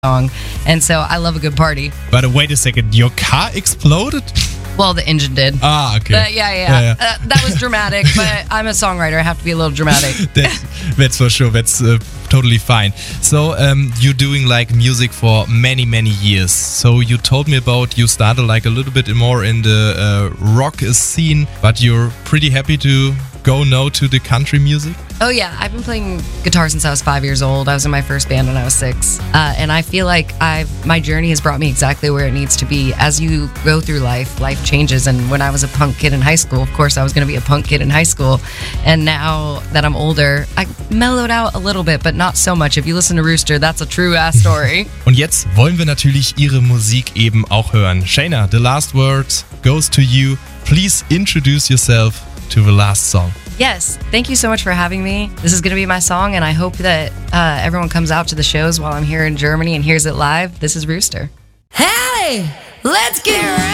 song. And so I love a good party. But wait a second, your car exploded? Well, the engine did. Ah, okay. But yeah. That was dramatic, but I'm a songwriter. I have to be a little dramatic. That's for sure. That's totally fine. So you're doing like music for many, many years. So you told me about you started like a little bit more in the rock scene, but you're pretty happy to go now to the country music? Oh yeah, I've been playing guitar since I was 5 years old. I was in my first band when I was 6. And I feel like my journey has brought me exactly where it needs to be. As you go through life changes. And when I was a punk kid in high school, of course I was going to be a punk kid in high school. And now that I'm older, I mellowed out a little bit, but not so much. If you listen to Rooster, that's a true ass story. Und jetzt wollen wir natürlich ihre Musik eben auch hören. Shayna, the last word goes to you. Please introduce yourself to the last song. Yes, thank you so much for having me. This is going to be my song, and I hope that everyone comes out to the shows while I'm here in Germany and hears it live. This is Rooster. Hey, let's get ready.